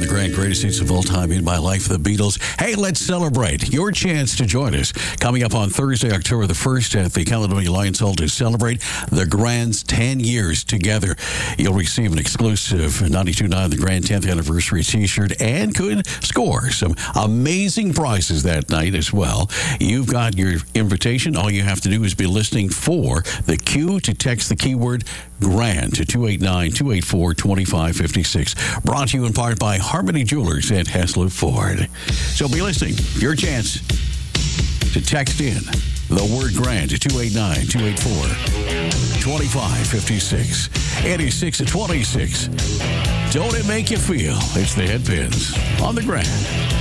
the grand greatest hits of all time in my life, the Beatles. Hey, let's celebrate. Your chance to join us. Coming up on Thursday, October the 1st at the Caledonia Lions Hall to celebrate the Grand's 10 years together. You'll receive an exclusive 92.9 The Grand 10th Anniversary t-shirt and could score some amazing prizes that night as well. You've got your invitation. All you have to do is be listening for the cue to text the keyword GRAND to 289-284-2556. Brought to you in part by Harmony Jewelers at Haslett Ford. So be listening. Your chance to text in the word GRAND to 289-284-2556. 86-26. Don't it make you feel? It's the Headpins on the Grand.